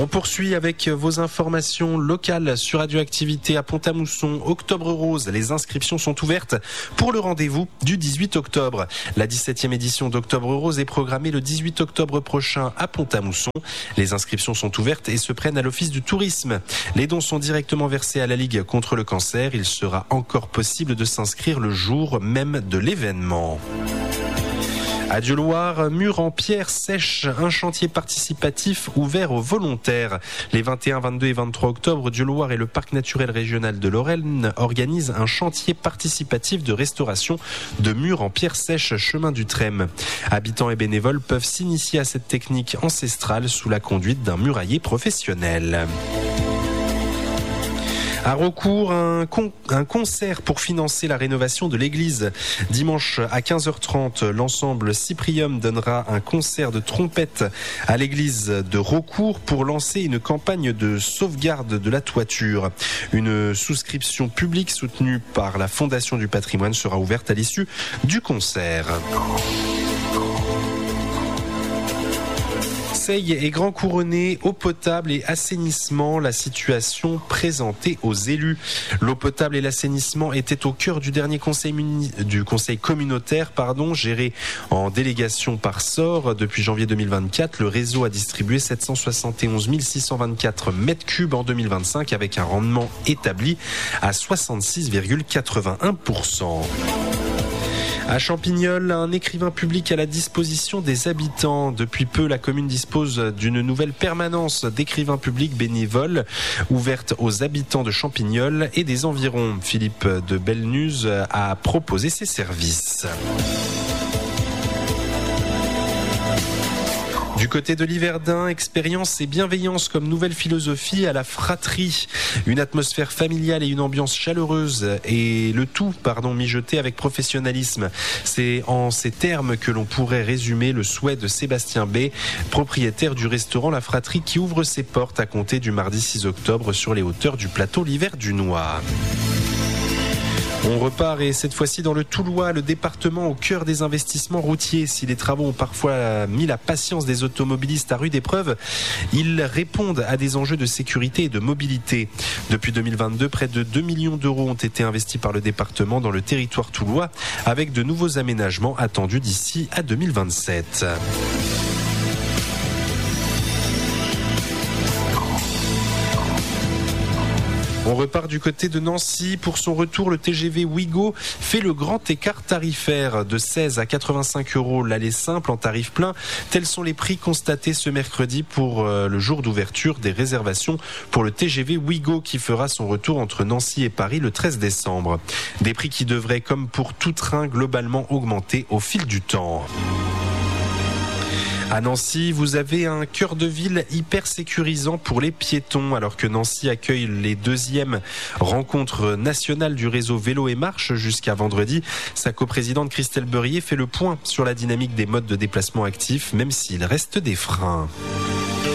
On poursuit avec vos informations locales sur Radioactivité à Pont-à-Mousson. Octobre Rose, les inscriptions sont ouvertes pour le rendez-vous du 18 octobre. La 17e édition d'Octobre Rose est programmée le 18 octobre prochain à Pont-à-Mousson. Les inscriptions sont ouvertes et se prennent à l'Office du tourisme. Les dons sont directement versés à la Ligue contre le cancer. Il sera encore possible de s'inscrire le jour même de l'événement. À Dieulouard, mur en pierre sèche, un chantier participatif ouvert aux volontaires. Les 21, 22 et 23 octobre, Dieulouard et le Parc naturel régional de Lorraine organisent un chantier participatif de restauration de murs en pierre sèche chemin du Trême. Habitants et bénévoles peuvent s'initier à cette technique ancestrale sous la conduite d'un murailler professionnel. À Raucourt, un concert pour financer la rénovation de l'église. Dimanche à 15h30, l'ensemble Cyprium donnera un concert de trompette à l'église de Raucourt pour lancer une campagne de sauvegarde de la toiture. Une souscription publique soutenue par la Fondation du patrimoine sera ouverte à l'issue du concert. Seille et Grand Couronné, eau potable et assainissement, la situation présentée aux élus. L'eau potable et l'assainissement étaient au cœur du dernier conseil communautaire, géré en délégation par SOR. Depuis janvier 2024, le réseau a distribué 771 624 mètres cubes en 2025 avec un rendement établi à 66,81%. À Champignol, un écrivain public à la disposition des habitants. Depuis peu, la commune dispose d'une nouvelle permanence d'écrivains publics bénévoles ouverte aux habitants de Champignol et des environs. Philippe de Belnuz a proposé ses services. Du côté de l'Yverdun, expérience et bienveillance comme nouvelle philosophie à la fratrie. Une atmosphère familiale et une ambiance chaleureuse et le tout, mijoté avec professionnalisme. C'est en ces termes que l'on pourrait résumer le souhait de Sébastien B, propriétaire du restaurant La Fratrie qui ouvre ses portes à compter du mardi 6 octobre sur les hauteurs du plateau l'Yverdunois. On repart et cette fois-ci dans le Toulois, le département au cœur des investissements routiers. Si les travaux ont parfois mis la patience des automobilistes à rude épreuve, ils répondent à des enjeux de sécurité et de mobilité. Depuis 2022, près de 2 millions d'euros ont été investis par le département dans le territoire toulois avec de nouveaux aménagements attendus d'ici à 2027. On repart du côté de Nancy. Pour son retour, le TGV Ouigo fait le grand écart tarifaire de 16 à 85 euros l'aller simple en tarif plein. Tels sont les prix constatés ce mercredi pour le jour d'ouverture des réservations pour le TGV Ouigo qui fera son retour entre Nancy et Paris le 13 décembre. Des prix qui devraient, comme pour tout train, globalement augmenter au fil du temps. À Nancy, vous avez un cœur de ville hyper sécurisant pour les piétons. Alors que Nancy accueille les 2e rencontres nationales du réseau Vélo et Marche jusqu'à vendredi, sa coprésidente Christelle Beurier fait le point sur la dynamique des modes de déplacement actifs, même s'il reste des freins.